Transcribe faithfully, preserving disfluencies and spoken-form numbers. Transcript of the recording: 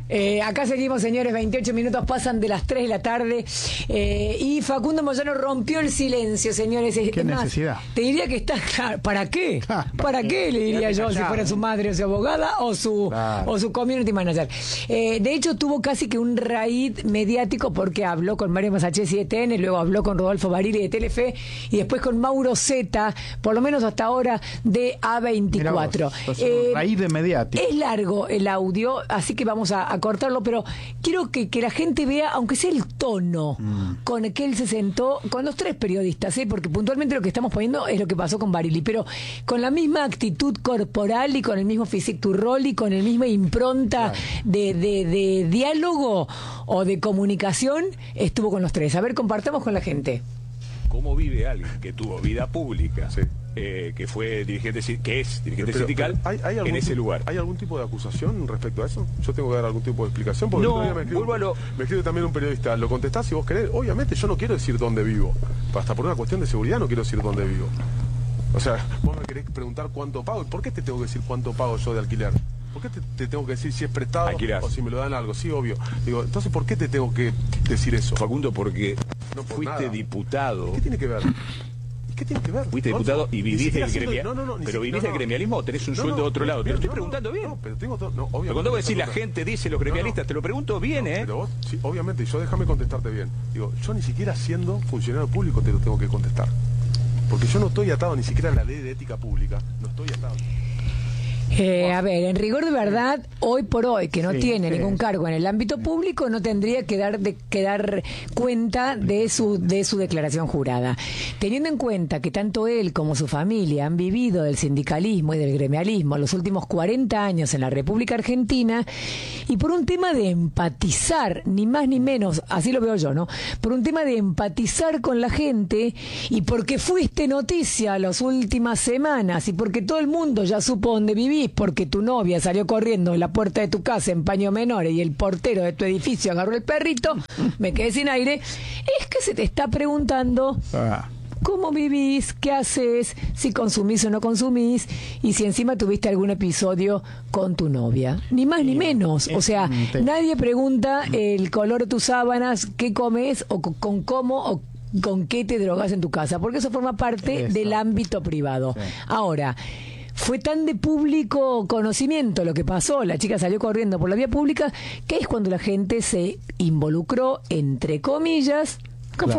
Eh, acá seguimos, señores, veintiocho minutos pasan de las tres de la tarde eh, y Facundo Moyano rompió el silencio, señores. Es, ¿Qué es más, necesidad? te diría que está claro. ¿Para qué? Ah, ¿Para qué? Le diría Quédate yo, callado, si fuera ¿eh? su madre o su abogada o su, Claro. o su community manager. Eh, de hecho, tuvo casi que un raíz mediático porque habló con Mario Masachesi de T N, luego habló con Rodolfo Barili de Telefe y después con Mauro Zeta, por lo menos hasta ahora, de A veinticuatro. Mirá vos, o sea, Eh, raíz de mediático. Es largo el audio, así que vamos a, a cortarlo, pero quiero que, que la gente vea, aunque sea el tono mm. con el que él se sentó, con los tres periodistas, ¿eh? Porque puntualmente lo que estamos poniendo es lo que pasó con Barili, pero con la misma actitud corporal y con el mismo physique to roll y con el misma impronta claro. de, de, de diálogo o de comunicación, estuvo con los tres. A ver, compartamos con la gente. ¿Cómo vive alguien que tuvo vida pública, sí. eh, que fue dirigente, que es dirigente pero, sindical pero, ¿hay, hay en ese lugar? ¿Hay algún tipo de acusación respecto a eso? Yo tengo que dar algún tipo de explicación. Porque no, me escribe, lo... me escribe también un periodista. ¿Lo contestás si vos querés? Obviamente yo no quiero decir dónde vivo. Hasta por una cuestión de seguridad no quiero decir dónde vivo. O sea, vos me querés preguntar cuánto pago. ¿Por qué te tengo que decir cuánto pago yo de alquiler? ¿Por qué te, te tengo que decir si es prestado Alquilás. o si me lo dan algo? Sí, obvio. Digo, entonces, ¿por qué te tengo que decir eso? Facundo, porque no por fuiste nada. diputado. ¿Qué tiene que ver? ¿Qué tiene que ver? Fuiste diputado y viviste el gremialismo. No, no, no, pero viviste no, no. el gremialismo o tenés un no, sueldo no, de otro lado. Te lo estoy no, preguntando no, bien. No, pero tengo todo. No, obviamente. Pero cuando vos decís la gente dice, los gremialistas, no, no. te lo pregunto bien, no, ¿eh? Pero vos, sí, obviamente, yo déjame contestarte bien. Digo, yo ni siquiera siendo funcionario público te lo tengo que contestar. Porque yo no estoy atado ni siquiera a la ley de ética pública. No estoy atado. Eh, a ver, en rigor de verdad, hoy por hoy, que no sí, tiene sí. ningún cargo en el ámbito público, no tendría que dar de, que dar cuenta de su de su declaración jurada. Teniendo en cuenta que tanto él como su familia han vivido del sindicalismo y del gremialismo los últimos cuarenta años en la República Argentina, y por un tema de empatizar, ni más ni menos, así lo veo yo, ¿no? Por un tema de empatizar con la gente, y porque fuiste noticia las últimas semanas, y porque todo el mundo ya supo dónde vivís, porque tu novia salió corriendo en la puerta de tu casa en paño menores y el portero de tu edificio agarró el perrito, me quedé sin aire, es que se te está preguntando ah. cómo vivís, qué haces, si consumís o no consumís, y si encima tuviste algún episodio con tu novia. Ni más ni menos. O sea, nadie pregunta el color de tus sábanas, qué comes, o con cómo, o con qué te drogas en tu casa, porque eso forma parte eso. del ámbito privado. Sí. Ahora, fue tan de público conocimiento lo que pasó, la chica salió corriendo por la vía pública, que es cuando la gente se involucró, entre comillas,